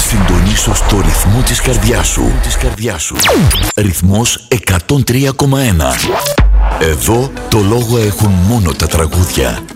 Συντονίσου στο ρυθμό της καρδιάς σου. Ρυθμός 103,1. Εδώ το λόγο έχουν μόνο τα τραγούδια.